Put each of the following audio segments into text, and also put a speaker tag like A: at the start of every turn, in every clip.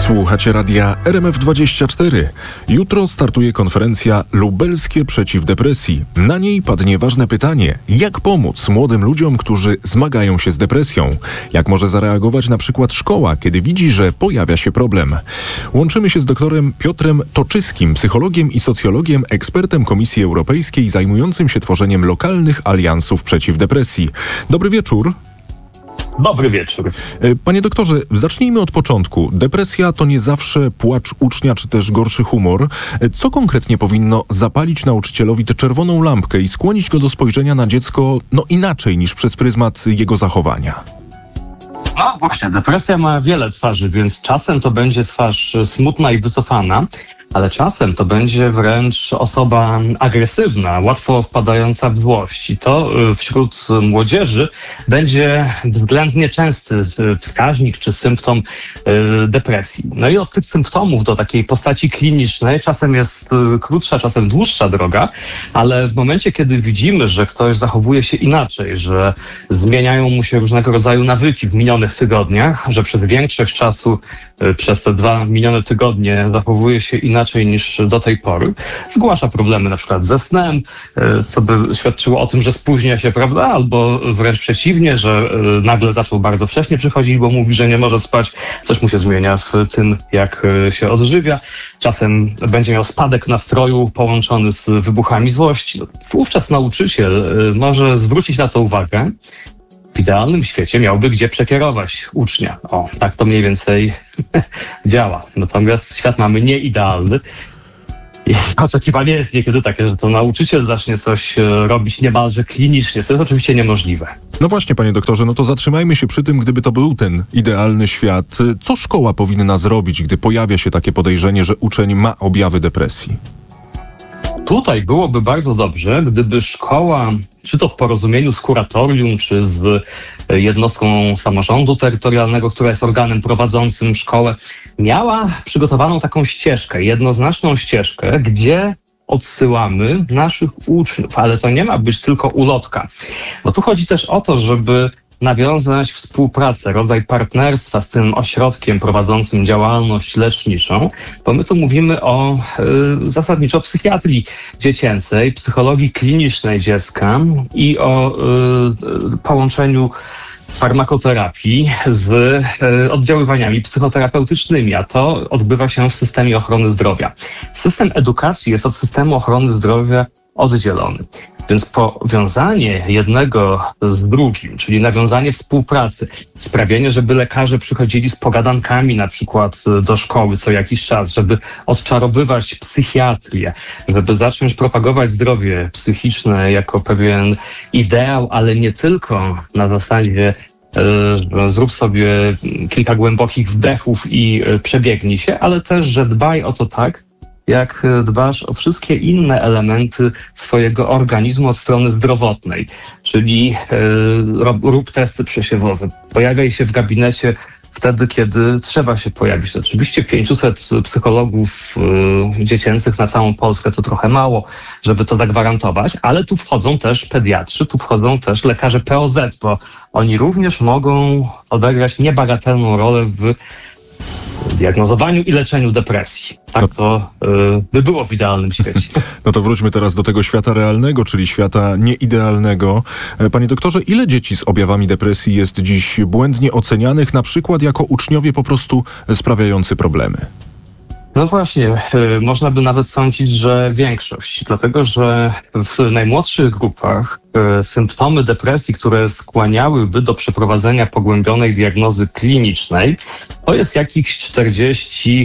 A: Słuchacie radia RMF24. Jutro startuje konferencja Lubelskie przeciw depresji. Na niej padnie ważne pytanie: jak pomóc młodym ludziom, którzy zmagają się z depresją? Jak może zareagować na przykład szkoła, kiedy widzi, że pojawia się problem? Łączymy się z doktorem Piotrem Toczyskim, psychologiem i socjologiem, ekspertem Komisji Europejskiej zajmującym się tworzeniem lokalnych aliansów przeciw depresji. Dobry wieczór.
B: Dobry wieczór.
A: Panie doktorze, zacznijmy od początku. Depresja to nie zawsze płacz ucznia czy też gorszy humor. Co konkretnie powinno zapalić nauczycielowi tę czerwoną lampkę i skłonić go do spojrzenia na dziecko inaczej niż przez pryzmat jego zachowania?
B: No właśnie, depresja ma wiele twarzy, więc czasem to będzie twarz smutna i wycofana, ale czasem to będzie wręcz osoba agresywna, łatwo wpadająca w złość. I to wśród młodzieży będzie względnie częsty wskaźnik czy symptom depresji. No i od tych symptomów do takiej postaci klinicznej czasem jest krótsza, czasem dłuższa droga, ale w momencie, kiedy widzimy, że ktoś zachowuje się inaczej, że zmieniają mu się różnego rodzaju nawyki w minionych tygodniach, że przez większość czasu, przez te 2 minione tygodnie zachowuje się inaczej niż do tej pory, zgłasza problemy na przykład ze snem, co by świadczyło o tym, że spóźnia się, prawda, albo wręcz przeciwnie, że nagle zaczął bardzo wcześnie przychodzić, bo mówi, że nie może spać, coś mu się zmienia w tym, jak się odżywia. Czasem będzie miał spadek nastroju połączony z wybuchami złości. Wówczas nauczyciel może zwrócić na to uwagę. W idealnym świecie miałby gdzie przekierować ucznia. Tak to mniej więcej działa. Natomiast świat mamy nieidealny. I oczekiwanie jest niekiedy takie, że to nauczyciel zacznie coś robić niemalże klinicznie, co jest oczywiście niemożliwe.
A: No właśnie, panie doktorze, to zatrzymajmy się przy tym, gdyby to był ten idealny świat. Co szkoła powinna zrobić, gdy pojawia się takie podejrzenie, że uczeń ma objawy depresji?
B: Tutaj byłoby bardzo dobrze, gdyby szkoła, czy to w porozumieniu z kuratorium, czy z jednostką samorządu terytorialnego, która jest organem prowadzącym szkołę, miała przygotowaną taką ścieżkę, jednoznaczną ścieżkę, gdzie odsyłamy naszych uczniów, ale to nie ma być tylko ulotka, bo tu chodzi też o to, żeby nawiązać współpracę, rodzaj partnerstwa z tym ośrodkiem prowadzącym działalność leczniczą, bo my tu mówimy zasadniczo o psychiatrii dziecięcej, psychologii klinicznej dziecka i o połączeniu farmakoterapii z oddziaływaniami psychoterapeutycznymi, a to odbywa się w systemie ochrony zdrowia. System edukacji jest od systemu ochrony zdrowia oddzielony. Więc powiązanie jednego z drugim, czyli nawiązanie współpracy, sprawienie, żeby lekarze przychodzili z pogadankami na przykład do szkoły co jakiś czas, żeby odczarowywać psychiatrię, żeby zacząć propagować zdrowie psychiczne jako pewien ideał, ale nie tylko na zasadzie zrób sobie kilka głębokich wdechów i przebiegnij się, ale też, że dbaj o to tak, jak dbasz o wszystkie inne elementy swojego organizmu od strony zdrowotnej, czyli rób testy przesiewowe, pojawiaj się w gabinecie wtedy, kiedy trzeba się pojawić. Oczywiście 500 psychologów dziecięcych na całą Polskę to trochę mało, żeby to zagwarantować, ale tu wchodzą też pediatrzy, tu wchodzą też lekarze POZ, bo oni również mogą odegrać niebagatelną rolę w diagnozowaniu i leczeniu depresji. Tak to by było w idealnym świecie.
A: No to wróćmy teraz do tego świata realnego, czyli świata nieidealnego. Panie doktorze, ile dzieci z objawami depresji jest dziś błędnie ocenianych, na przykład jako uczniowie po prostu sprawiający problemy?
B: No właśnie, można by nawet sądzić, że większość, dlatego że w najmłodszych grupach symptomy depresji, które skłaniałyby do przeprowadzenia pogłębionej diagnozy klinicznej, to jest jakichś 40%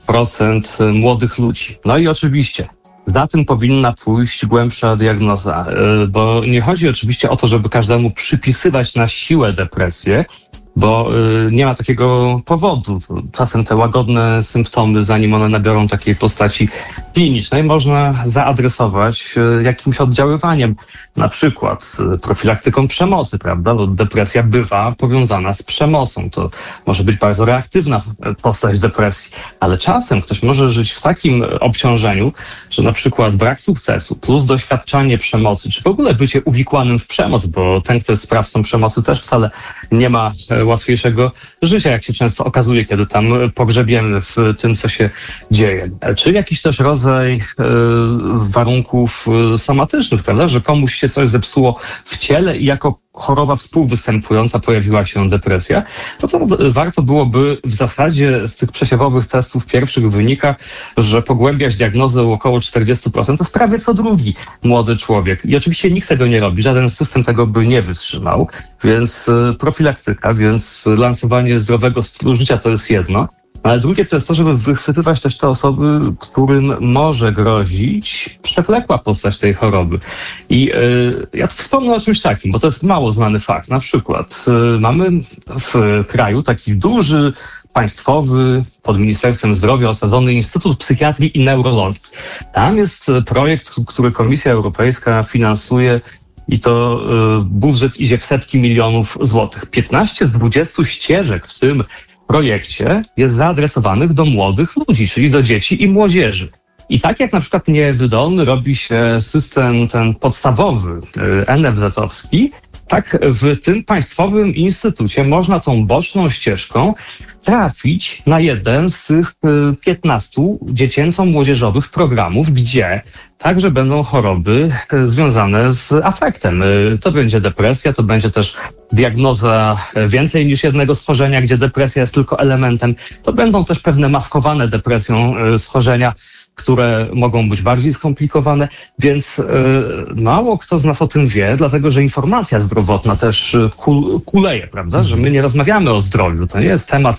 B: młodych ludzi. No i oczywiście za tym powinna pójść głębsza diagnoza, bo nie chodzi oczywiście o to, żeby każdemu przypisywać na siłę depresję, bo nie ma takiego powodu. Czasem te łagodne symptomy, zanim one nabiorą takiej postaci klinicznej można zaadresować jakimś oddziaływaniem, na przykład profilaktyką przemocy, prawda? Bo depresja bywa powiązana z przemocą. To może być bardzo reaktywna postać depresji, ale czasem ktoś może żyć w takim obciążeniu, że na przykład brak sukcesu plus doświadczanie przemocy, czy w ogóle bycie uwikłanym w przemoc, bo ten, kto jest sprawcą przemocy, też wcale nie ma łatwiejszego życia, jak się często okazuje, kiedy tam pogrzebiemy w tym, co się dzieje. Czy jakiś też rodzaj warunków somatycznych, prawda, że komuś się coś zepsuło w ciele i jako choroba współwystępująca pojawiła się depresja, no to warto byłoby w zasadzie z tych przesiewowych testów pierwszych wynika, że pogłębiać diagnozę u około 40%, to jest prawie co drugi młody człowiek. I oczywiście nikt tego nie robi, żaden system tego by nie wytrzymał, więc profilaktyka, więc lansowanie zdrowego stylu życia to jest jedno. Ale drugie to jest to, żeby wychwytywać też te osoby, którym może grozić przewlekła postać tej choroby. I ja wspomnę o czymś takim, bo to jest mało znany fakt. Na przykład mamy w kraju taki duży, państwowy, pod Ministerstwem Zdrowia osadzony Instytut Psychiatrii i Neurologii. Tam jest projekt, który Komisja Europejska finansuje i to budżet idzie w setki milionów złotych. 15 z 20 ścieżek w tym projekcie jest zaadresowanych do młodych ludzi, czyli do dzieci i młodzieży. I tak jak na przykład niewydolny robi się system ten podstawowy, NFZ-owski, tak w tym państwowym instytucie można tą boczną ścieżką trafić na jeden z tych 15 dziecięco-młodzieżowych programów, gdzie także będą choroby związane z afektem. To będzie depresja, to będzie też diagnoza więcej niż jednego schorzenia, gdzie depresja jest tylko elementem. To będą też pewne maskowane depresją schorzenia, które mogą być bardziej skomplikowane, więc mało kto z nas o tym wie, dlatego że informacja zdrowotna też kuleje, prawda? Że my nie rozmawiamy o zdrowiu. To nie jest temat,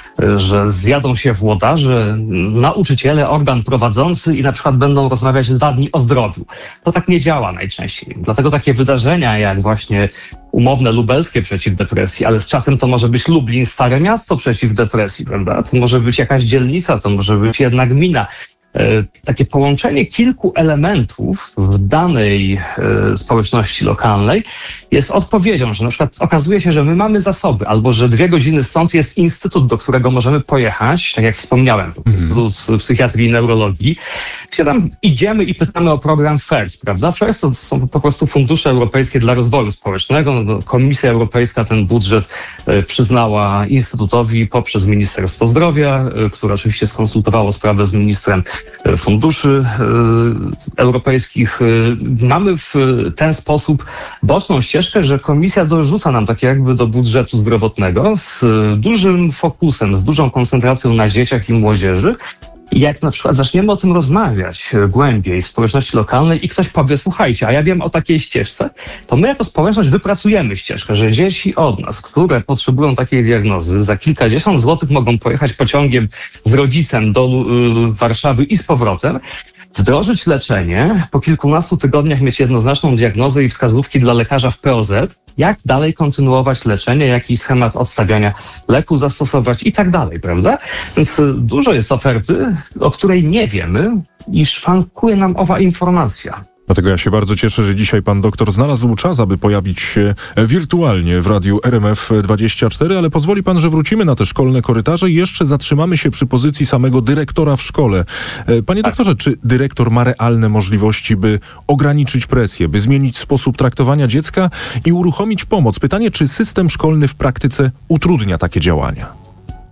B: że zjadą się włodarze, nauczyciele, organ prowadzący i na przykład będą rozmawiać 2 dni o zdrowiu. To tak nie działa najczęściej. Dlatego takie wydarzenia jak właśnie umowne lubelskie przeciw depresji, ale z czasem to może być Lublin, Stare Miasto przeciw depresji, prawda? To może być jakaś dzielnica, to może być jedna gmina. Takie połączenie kilku elementów w danej społeczności lokalnej jest odpowiedzią, że na przykład okazuje się, że my mamy zasoby, albo że 2 godziny stąd jest instytut, do którego możemy pojechać, tak jak wspomniałem, Instytut Psychiatrii i Neurologii, gdzie tam idziemy i pytamy o program FIRST, prawda? FIRST to są po prostu fundusze europejskie dla rozwoju społecznego. No, Komisja Europejska ten budżet przyznała Instytutowi poprzez Ministerstwo Zdrowia, które oczywiście skonsultowało sprawę z ministrem funduszy europejskich. Mamy w ten sposób boczną ścieżkę, że komisja dorzuca nam tak jakby do budżetu zdrowotnego z dużym fokusem, z dużą koncentracją na dzieciach i młodzieży. I jak na przykład zaczniemy o tym rozmawiać głębiej w społeczności lokalnej i ktoś powie, słuchajcie, a ja wiem o takiej ścieżce, to my jako społeczność wypracujemy ścieżkę, że dzieci od nas, które potrzebują takiej diagnozy, za kilkadziesiąt złotych mogą pojechać pociągiem z rodzicem do Warszawy i z powrotem, wdrożyć leczenie, po kilkunastu tygodniach mieć jednoznaczną diagnozę i wskazówki dla lekarza w POZ, jak dalej kontynuować leczenie, jaki schemat odstawiania leku zastosować i tak dalej, prawda? Więc dużo jest oferty, o której nie wiemy i szwankuje nam owa informacja.
A: Dlatego ja się bardzo cieszę, że dzisiaj pan doktor znalazł czas, aby pojawić się wirtualnie w radiu RMF24, ale pozwoli pan, że wrócimy na te szkolne korytarze i jeszcze zatrzymamy się przy pozycji samego dyrektora w szkole. Panie doktorze, czy dyrektor ma realne możliwości, by ograniczyć presję, by zmienić sposób traktowania dziecka i uruchomić pomoc? Pytanie, czy system szkolny w praktyce utrudnia takie działania?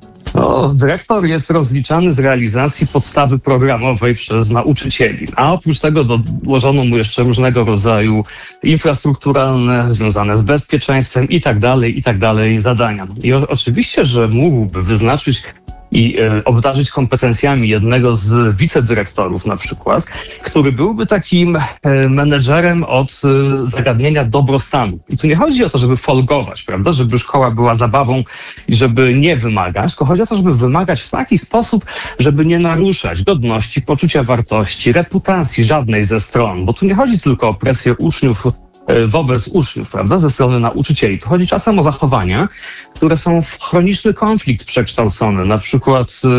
B: No, dyrektor jest rozliczany z realizacji podstawy programowej przez nauczycieli, a oprócz tego dołożono mu jeszcze różnego rodzaju infrastrukturalne, związane z bezpieczeństwem i tak dalej zadania. I oczywiście, że mógłby wyznaczyć i obdarzyć kompetencjami jednego z wicedyrektorów na przykład, który byłby takim menedżerem od zagadnienia dobrostanu. I tu nie chodzi o to, żeby folgować, prawda, żeby szkoła była zabawą i żeby nie wymagać, tylko chodzi o to, żeby wymagać w taki sposób, żeby nie naruszać godności, poczucia wartości, reputacji żadnej ze stron, bo tu nie chodzi tylko o presję uczniów wobec uczniów, prawda, ze strony nauczycieli. To chodzi czasem o zachowania, które są w chroniczny konflikt przekształcone. Na przykład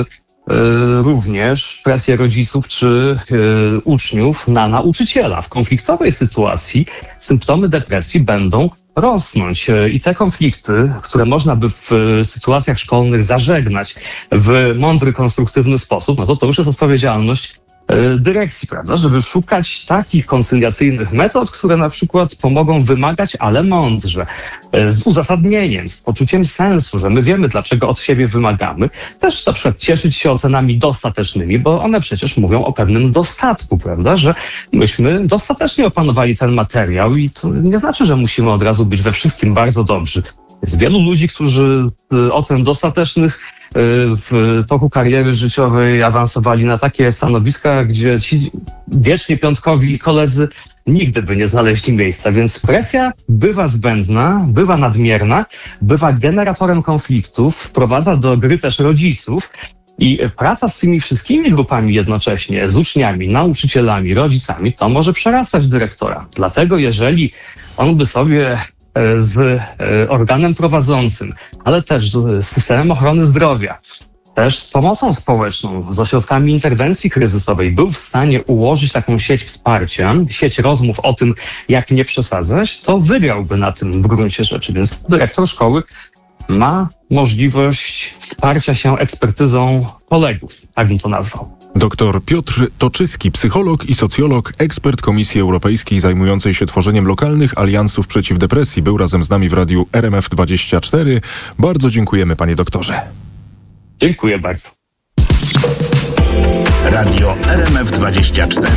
B: również presję rodziców czy uczniów na nauczyciela. W konfliktowej sytuacji symptomy depresji będą rosnąć i te konflikty, które można by w sytuacjach szkolnych zażegnać w mądry, konstruktywny sposób, no to już jest odpowiedzialność dyrekcji, prawda, żeby szukać takich koncyliacyjnych metod, które na przykład pomogą wymagać, ale mądrze, z uzasadnieniem, z poczuciem sensu, że my wiemy, dlaczego od siebie wymagamy. Też na przykład cieszyć się ocenami dostatecznymi, bo one przecież mówią o pewnym dostatku, prawda, że myśmy dostatecznie opanowali ten materiał i to nie znaczy, że musimy od razu być we wszystkim bardzo dobrzy. Jest wielu ludzi, którzy ocen dostatecznych w toku kariery życiowej awansowali na takie stanowiska, gdzie ci wiecznie piątkowi koledzy nigdy by nie znaleźli miejsca, więc presja bywa zbędna, bywa nadmierna, bywa generatorem konfliktów, wprowadza do gry też rodziców i praca z tymi wszystkimi grupami jednocześnie, z uczniami, nauczycielami, rodzicami, to może przerastać dyrektora. Dlatego jeżeli on by sobie z organem prowadzącym, ale też z systemem ochrony zdrowia, też z pomocą społeczną, z ośrodkami interwencji kryzysowej był w stanie ułożyć taką sieć wsparcia, sieć rozmów o tym, jak nie przesadzać, to wygrałby na tym w gruncie rzeczy. Więc dyrektor szkoły ma możliwość wsparcia się ekspertyzą kolegów, tak bym to nazwał.
A: Dr Piotr Toczyski, psycholog i socjolog, ekspert Komisji Europejskiej zajmującej się tworzeniem lokalnych aliansów przeciw depresji, był razem z nami w radiu RMF24. Bardzo dziękujemy, panie doktorze.
B: Dziękuję bardzo.
C: Radio RMF24.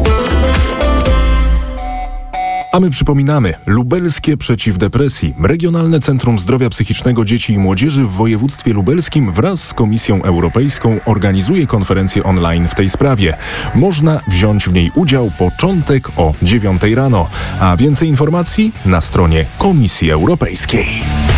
A: A my przypominamy, Lubelskie Przeciw Depresji, Regionalne Centrum Zdrowia Psychicznego Dzieci i Młodzieży w województwie lubelskim wraz z Komisją Europejską organizuje konferencję online w tej sprawie. Można wziąć w niej udział początek o 9 rano, a więcej informacji na stronie Komisji Europejskiej.